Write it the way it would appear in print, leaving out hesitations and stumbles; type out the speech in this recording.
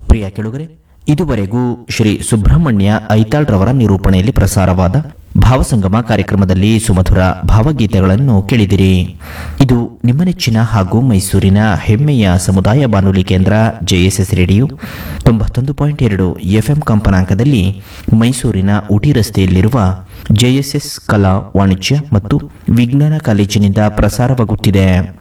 ಪ್ರಿಯ ಕೆಳುಗರೆ, ಇದುವರೆಗೂ ಶ್ರೀ ಸುಬ್ರಹ್ಮಣ್ಯ ಐತಾಳ್ರವರ ನಿರೂಪಣೆಯಲ್ಲಿ ಪ್ರಸಾರವಾದ ಭಾವಸಂಗಮ ಕಾರ್ಯಕ್ರಮದಲ್ಲಿ ಸುಮಧುರ ಭಾವಗೀತೆಗಳನ್ನು ಕೇಳಿದಿರಿ. ಇದು ನಿಮ್ಮ ನೆಚ್ಚಿನ ಹಾಗೂ ಮೈಸೂರಿನ ಹೆಮ್ಮೆಯ ಸಮುದಾಯ ಬಾನುಲಿ ಕೇಂದ್ರ ಜೆಎಸ್ಎಸ್ ರೇಡಿಯೋ 91.2 FM ಕಂಪನಾಂಕದಲ್ಲಿ ಮೈಸೂರಿನ ಊಟಿ ರಸ್ತೆಯಲ್ಲಿರುವ ಜೆಎಸ್ಎಸ್ ಕಲಾ ವಾಣಿಜ್ಯ ಮತ್ತು ವಿಜ್ಞಾನ ಕಾಲೇಜಿನಿಂದ ಪ್ರಸಾರವಾಗುತ್ತಿದೆ.